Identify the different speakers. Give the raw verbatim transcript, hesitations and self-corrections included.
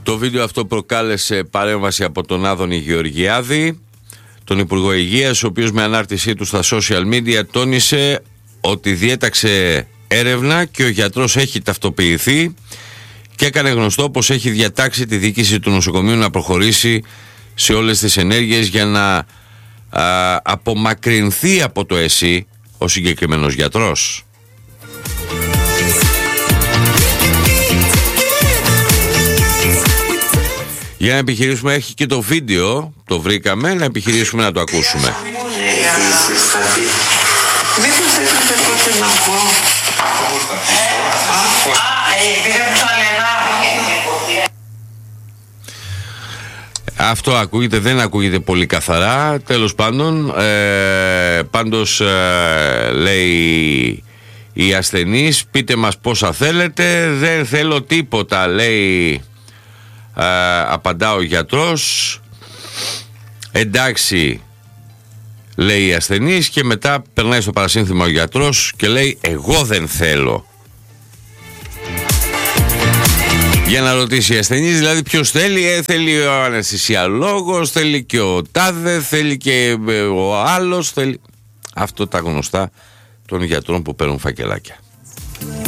Speaker 1: Το βίντεο αυτό προκάλεσε παρέμβαση από τον Άδωνη Γεωργιάδη, τον Υπουργό Υγείας, ο οποίος με ανάρτησή του στα social media τόνισε ότι διέταξε έρευνα και ο γιατρός έχει ταυτοποιηθεί και έκανε γνωστό πως έχει διατάξει τη διοίκηση του νοσοκομείου να προχωρήσει σε όλες τις ενέργειες για να α, απομακρυνθεί από το ΕΣΥ ο συγκεκριμένος γιατρός. Για να επιχειρήσουμε, έχει και το βίντεο, το βρήκαμε, να επιχειρήσουμε να το ακούσουμε. Αυτό ακούγεται, δεν ακούγεται πολύ καθαρά. Τέλος πάντων, ε, πάντως ε, λέει η ασθενής, πείτε μας πόσα θέλετε, δεν θέλω τίποτα, λέει, ε, απαντά ο γιατρός. Εντάξει, λέει η ασθενής, και μετά περνάει στο παρασύνθημα ο γιατρός και λέει εγώ δεν θέλω. Για να ρωτήσει η ασθενής, δηλαδή ποιος θέλει, ε, θέλει ο αναισθησιολόγος, θέλει και ο τάδε, θέλει και ο άλλος, θέλει... Αυτό τα γνωστά των γιατρών που παίρνουν φακελάκια.